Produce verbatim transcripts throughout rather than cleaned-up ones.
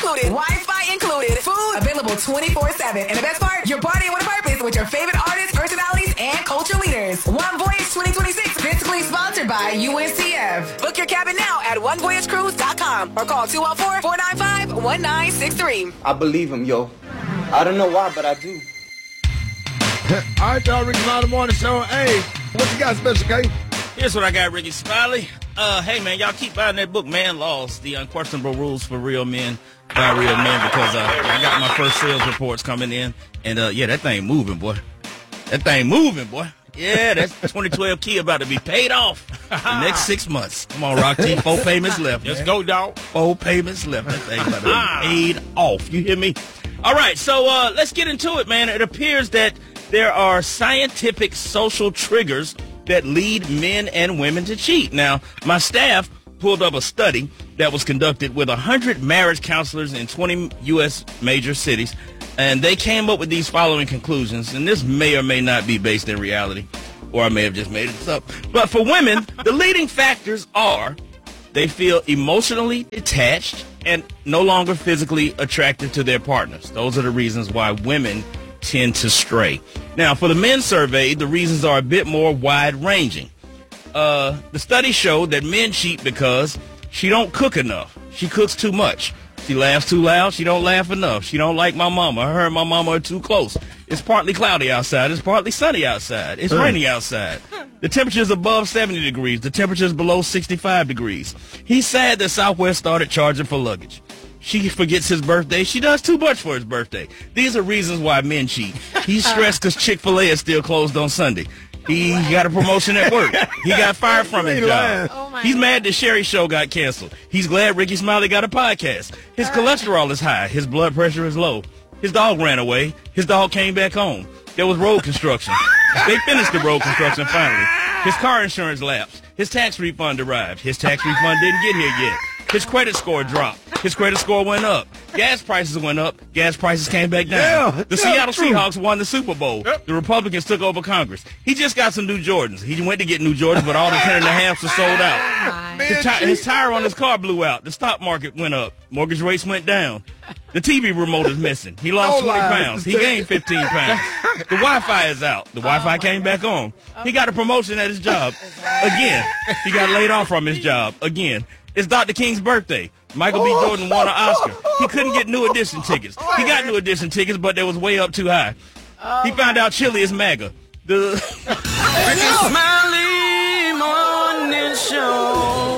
included, Wi-Fi included, food available twenty-four seven. And the best part, you're partying with a purpose with your favorite artists, personalities, and culture leaders. One Voyage twenty twenty-six, physically sponsored by U N C F. Book your cabin now at one voyage cruise dot com or call two oh four, four nine five, one nine six three. I believe him, yo. I don't know why, but I do. All right, y'all, Ricky Smiley Morning Show. Hey, what you got, Special K? Here's what I got, Ricky Smiley. Uh, hey, man, y'all keep buying that book, Man Laws, The Unquestionable Rules for Real Men by Real Men, because uh, I got my first sales reports coming in, and, uh, yeah, that thing moving, boy. That thing moving, boy. Yeah, that's twenty twelve Kia about to be paid off the next six months. Come on, Rock T, four payments left. Let's go, dog. Four payments left. That thing about to be paid off. You hear me? All right, so uh, let's get into it, man. It appears that there are scientific social triggers that lead men and women to cheat. Now, my staff pulled up a study that was conducted with one hundred marriage counselors in twenty U S major cities, and they came up with these following conclusions, and this may or may not be based in reality, or I may have just made this up. But for women, the leading factors are they feel emotionally detached and no longer physically attracted to their partners. Those are the reasons why women tend to stray. Now, for the men surveyed, the reasons are a bit more wide-ranging. Uh, the study showed that men cheat because she don't cook enough. She cooks too much. She laughs too loud. She don't laugh enough. She don't like my mama. Her and my mama are too close. It's partly cloudy outside. It's partly sunny outside. It's mm. raining outside. The temperature is above seventy degrees. The temperature is below sixty-five degrees. He's sad that Southwest started charging for luggage. She forgets his birthday. She does too much for his birthday. These are reasons why men cheat. He's stressed because Chick-fil-A is still closed on Sunday. He got a promotion at work. He got fired from his job. Oh He's mad that Sherry's show got canceled. He's glad Ricky Smiley got a podcast. His cholesterol is high. His blood pressure is low. His dog ran away. His dog came back home. There was road construction. They finished the road construction finally. His car insurance lapsed. His tax refund arrived. His tax refund didn't get here yet. His credit score dropped. His credit score went up. Gas prices went up. Gas prices came back down. Yeah, the yeah, Seattle true. Seahawks won the Super Bowl. Yep. The Republicans took over Congress. He just got some new Jordans. He went to get new Jordans, but all the ten and a halves are sold out. Oh, his, ti- his tire on his car blew out. The stock market went up. Mortgage rates went down. The T V remote is missing. He lost oh, twenty pounds. He gained fifteen pounds. The Wi-Fi is out. The Wi-Fi oh, came back on. He got a promotion at his job. Again. He got laid off from his job. Again. It's Doctor King's birthday. Michael B. Jordan won an Oscar. He couldn't get new edition tickets. He got new edition tickets, but they was way up too high. He found out Chili is MAGA. The Ricky Smiley Morning Show.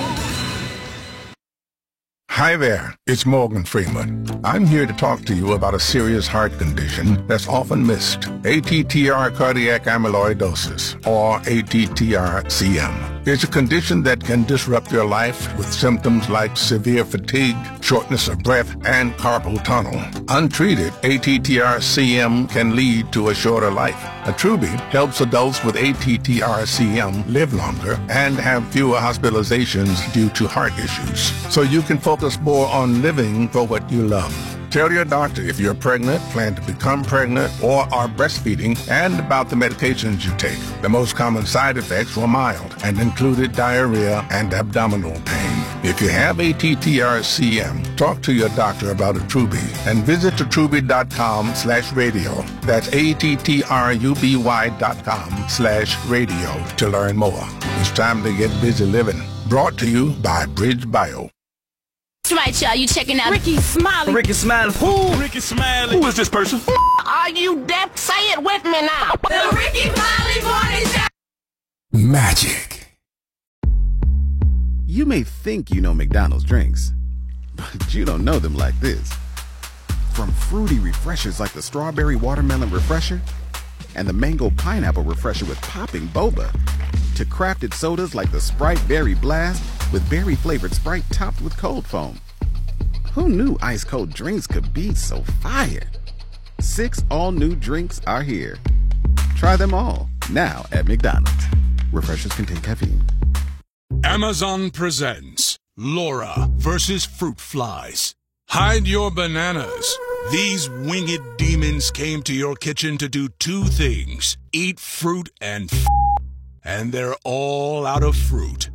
Hi there, it's Morgan Freeman. I'm here to talk to you about a serious heart condition that's often missed. A T T R cardiac amyloidosis, or A T T R C M. It's a condition that can disrupt your life with symptoms like severe fatigue, shortness of breath, and carpal tunnel. Untreated, A T T R C M can lead to a shorter life. Attruby helps adults with A T T R C M live longer and have fewer hospitalizations due to heart issues, so you can focus more on living for what you love. Tell your doctor if you're pregnant, plan to become pregnant, or are breastfeeding, and about the medications you take. The most common side effects were mild and included diarrhea and abdominal pain. If you have A T T R C M, talk to your doctor about Attruby and visit attruby.com slash radio. That's A-T-T-R-U-B-Y dot com slash radio to learn more. It's time to get busy living. Brought to you by Bridge Bio. That's right, y'all. You checking out Ricky Smiley. Ricky Smiley. Who? Ricky Smiley. Who is this person? Are you deaf? Say it with me now. The Ricky Smiley Morning Show. Magic. You may think you know McDonald's drinks, but you don't know them like this. From fruity refreshers like the Strawberry Watermelon Refresher and the Mango Pineapple Refresher with popping boba, to crafted sodas like the Sprite Berry Blast with berry-flavored Sprite topped with cold foam. Who knew ice-cold drinks could be so fire? Six all-new drinks are here. Try them all, now at McDonald's. Refreshers contain caffeine. Amazon presents Laura versus Fruit Flies. Hide your bananas. These winged demons came to your kitchen to do two things: eat fruit and f***. And they're all out of fruit.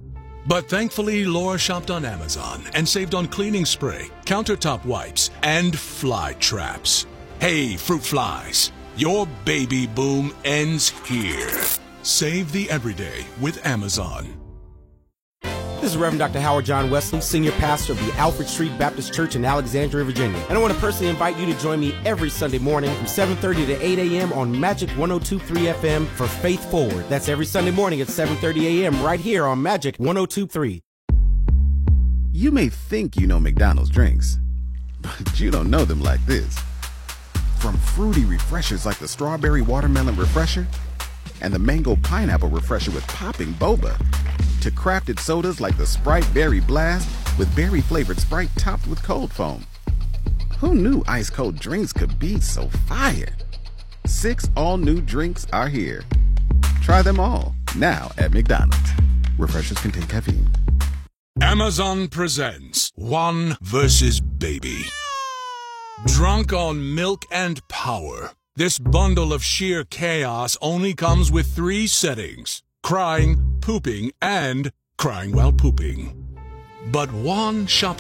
But thankfully, Laura shopped on Amazon and saved on cleaning spray, countertop wipes, and fly traps. Hey, fruit flies, your baby boom ends here. Save the everyday with Amazon. This is Reverend Doctor Howard John Wesley, Senior Pastor of the Alfred Street Baptist Church in Alexandria, Virginia. And I want to personally invite you to join me every Sunday morning from seven thirty to eight a.m. on Magic one oh two point three F M for Faith Forward. That's every Sunday morning at seven thirty a.m. right here on Magic one oh two point three. You may think you know McDonald's drinks, but you don't know them like this. From fruity refreshers like the Strawberry Watermelon Refresher and the Mango Pineapple Refresher with popping boba, to crafted sodas like the Sprite Berry Blast with berry-flavored Sprite topped with cold foam. Who knew ice-cold drinks could be so fire? Six all-new drinks are here. Try them all, now at McDonald's. Refreshers contain caffeine. Amazon presents Juan versus Baby. Drunk on milk and power, this bundle of sheer chaos only comes with three settings: crying, pooping, and crying while pooping. But Juan shopped